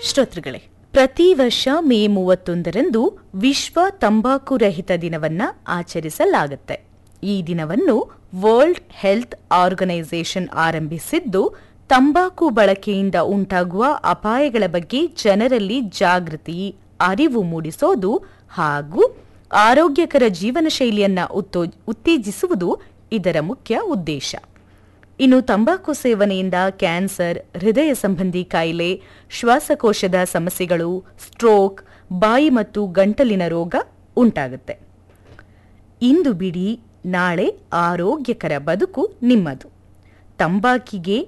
ಶ್ರೋತೃಗಳೇ, ಪ್ರತಿ ವರ್ಷ ಮೇ 31ರಂದು ವಿಶ್ವ ತಂಬಾಕು ರಹಿತ ದಿನವನ್ನ ಆಚರಿಸಲಾಗುತ್ತೆ. ಈ ದಿನವನ್ನು ವರ್ಲ್ಡ್ ಹೆಲ್ತ್ ಆರ್ಗನೈಸೇಷನ್ ಆರಂಭಿಸಿದ್ದು, ತಂಬಾಕು ಬಳಕೆಯಿಂದ ಉಂಟಾಗುವ ಅಪಾಯಗಳ ಬಗ್ಗೆ ಜನರಲ್ಲಿ ಜಾಗೃತಿ, ಅರಿವು ಮೂಡಿಸೋದು ಹಾಗೂ ಆರೋಗ್ಯಕರ ಜೀವನ ಶೈಲಿಯನ್ನ ಉತ್ತೇಜಿಸುವುದು ಇದರ ಮುಖ್ಯ ಉದ್ದೇಶ. ಇನ್ನು ತಂಬಾಕು ಸೇವನೆಯಿಂದ ಕ್ಯಾನ್ಸರ್, ಹೃದಯ ಸಂಬಂಧಿ ಕಾಯಿಲೆ, ಶ್ವಾಸಕೋಶದ ಸಮಸ್ಯೆಗಳು, ಸ್ಟ್ರೋಕ್, ಬಾಯಿ ಮತ್ತು ಗಂಟಲಿನ ರೋಗ ಉಂಟಾಗುತ್ತೆ. ಇಂದು ಬಿಡಿ, ನಾಳೆ ಆರೋಗ್ಯಕರ ಬದುಕು ನಿಮ್ಮದು. ತಂಬಾಕಿಗೆ